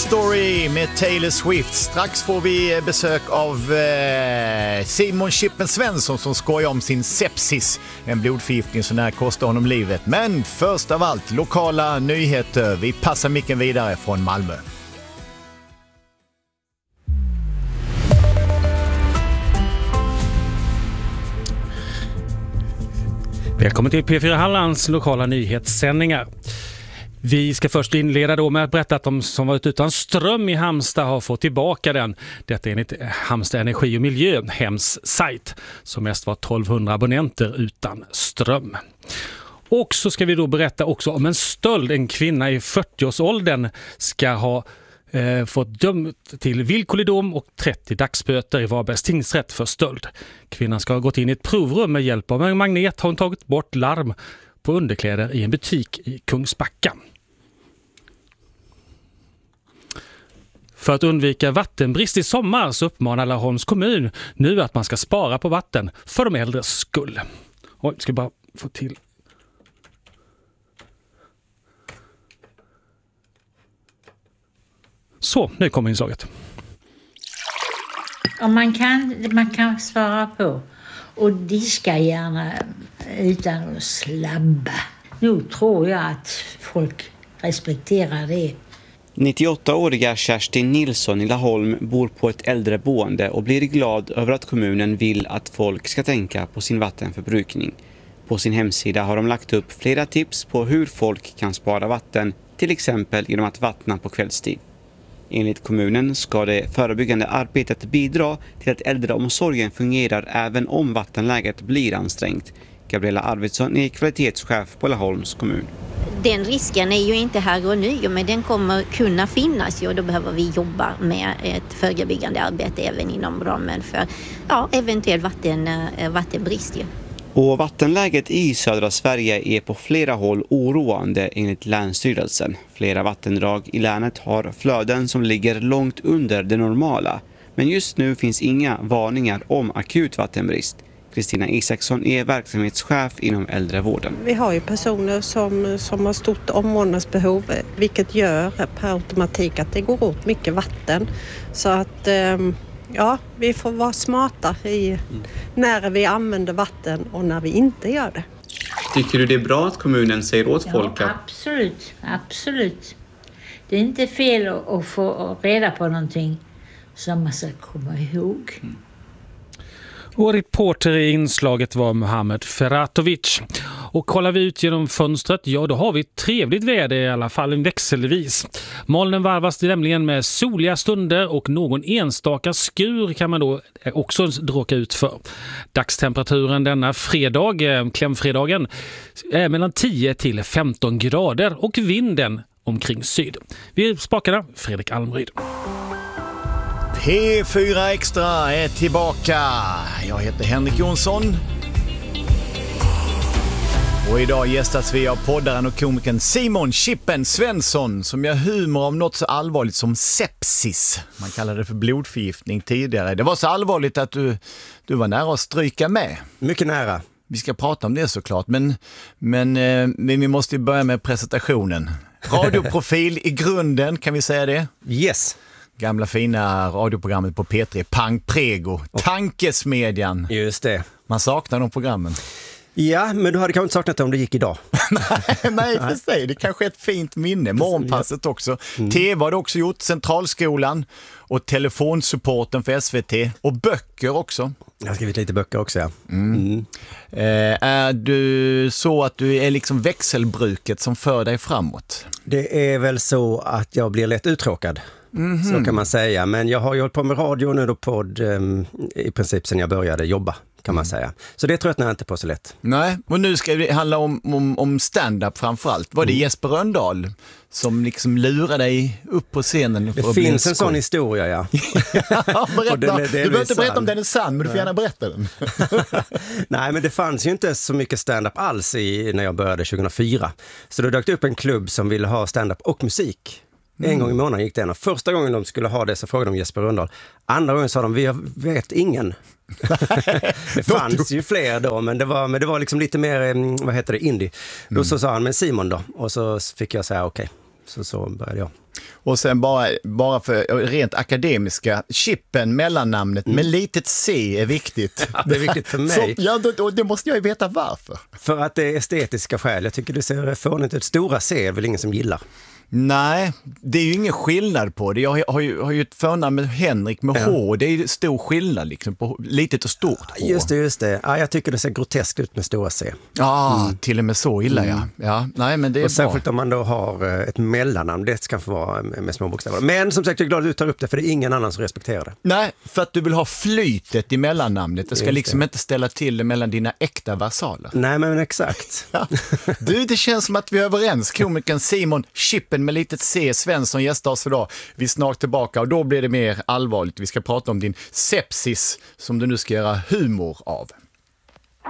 Story med Taylor Swift. Strax får vi besök av Simon Chippen Svensson som skojar om sin sepsis. En blodförgiftning som när kostar honom livet. Men först av allt, lokala nyheter. Vi passar micken vidare från Malmö. Välkommen till P4 Hallands lokala nyhetssändningar. Vi ska först inleda då med att berätta att de som varit utan ström i Halmstad har fått tillbaka den. Detta är enligt Halmstad Energi och Miljö, Hems sajt, som mest var 1200 abonnenter utan ström. Och så ska vi då berätta också om en stöld. En kvinna i 40-årsåldern ska ha fått dömt till villkorlig dom och 30 dagsböter i Varbergs tingsrätt för stöld. Kvinnan ska ha gått in i ett provrum med hjälp av en magnet. Har hon tagit bort larm på underkläder i en butik i Kungsbacka. För att undvika vattenbrist i sommar så uppmanar Laholms kommun nu att man ska spara på vatten för de äldres skull. Oj, ska bara få till. Så, nu kommer inslaget. Och man kan svara på och diska gärna utan att slabba. Nu tror jag att folk respekterar det. 98-åriga Kerstin Nilsson i Laholm bor på ett äldreboende och blir glad över att kommunen vill att folk ska tänka på sin vattenförbrukning. På sin hemsida har de lagt upp flera tips på hur folk kan spara vatten, till exempel genom att vattna på kvällstid. Enligt kommunen ska det förebyggande arbetet bidra till att äldreomsorgen fungerar även om vattenläget blir ansträngt. Gabriella Arvidsson är kvalitetschef på Laholms kommun. Den risken är ju inte här och nu, men den kommer kunna finnas och då behöver vi jobba med ett förebyggande arbete även inom ramen för eventuell vattenbrist. Och vattenläget i södra Sverige är på flera håll oroande enligt Länsstyrelsen. Flera vattendrag i länet har flöden som ligger långt under det normala. Men just nu finns inga varningar om akut vattenbrist. Kristina Isaksson är verksamhetschef inom äldrevården. Vi har ju personer som har stort omvårdnadsbehov, vilket gör per automatik att det går åt mycket vatten. Så att vi får vara smarta när vi använder vatten och när vi inte gör det. Tycker du det är bra att kommunen säger åt folk? Absolut. Det är inte fel att få reda på någonting som man ska komma ihåg. Och reporter i inslaget var Mohamed Ferratovic. Och kollar vi ut genom fönstret, då har vi ett trevligt väder i alla fall, en växelvis. Molnen varvas nämligen med soliga stunder och någon enstaka skur kan man då också råka ut för. Dagstemperaturen denna fredag, klämfredagen, är mellan 10 till 15 grader och vinden omkring syd. Vi spakarna, Fredrik Almryd. P4 Extra är tillbaka. Jag heter Henrik Jonsson. Och idag gästas vi av poddaren och komikern Simon Chippen Svensson som gör humor om något så allvarligt som sepsis. Man kallade det för blodförgiftning tidigare. Det var så allvarligt att du var nära att stryka med. Mycket nära. Vi ska prata om det såklart, men vi måste ju börja med presentationen. Radioprofil i grunden, kan vi säga det? Yes. Gamla fina radioprogrammet på P3, Pang Prego, Tankesmedjan. Just det. Man saknar de programmen. Ja, men du hade kanske inte saknat det om det gick idag. Nej, för sig. Det kanske är ett fint minne. Morgonpasset också. TV har det också gjort, Centralskolan och telefonsupporten för SVT och böcker också. Jag har skrivit lite böcker också, ja. Är du så att du är liksom växelbruket som för dig framåt? Det är väl så att jag blir lätt uttråkad. Så kan man säga. Men jag har ju hållit på med radio nu och podd i princip sedan jag började jobba, kan man säga. Så det tröttnar jag inte på så lätt. Nej, och nu ska det handla om stand-up framförallt. Var det Jesper Rönndahl som liksom lurar dig upp på scenen? Det finns en sån historia, ja. Berätta. Du behöver inte berätta om den är sann, men du får gärna berätta den. Nej, men det fanns ju inte så mycket stand-up alls när jag började 2004. Så då dök upp en klubb som ville ha stand-up och musik. En gång i månaden gick det en. Första gången de skulle ha det så frågade de Jesper Rönndahl. Andra gången sa de, vi vet ingen. Det fanns ju fler då, men det var liksom lite mer, indie. Då så sa han, men Simon då. Och så fick jag säga okej. Så började jag. Och sen bara för rent akademiska, Chippen, mellannamnet med litet C är viktigt. Ja, det är viktigt för mig. Och det måste jag ju veta varför. För att det är estetiska skäl. Jag tycker det ser fånigt ut. Stora C är väl ingen som gillar. Nej, det är ju ingen skillnad på det. Jag har ju ett förnamn med Henrik med H. Det är ju stor skillnad liksom på litet och stort H. Just det. Ja, jag tycker det ser groteskt ut med stora C. Ja, till och med så illa ja. Nej, men det är och särskilt bra. om man då har ett mellannamn. Det ska få vara med små bokstäver. Men som sagt, jag är glad att du tar upp det, för det är ingen annan som respekterar det. Nej, för att du vill ha flytet i mellannamnet. Det ska Just liksom det. inte ställa till det mellan dina äkta versaler. Nej, men exakt. Ja. Du, det känns som att vi är överens. Komikern Simon Chippen med litet C Svensson gästar oss idag. Vi är snart tillbaka och då blir det mer allvarligt. Vi ska prata om din sepsis som du nu ska göra humor av.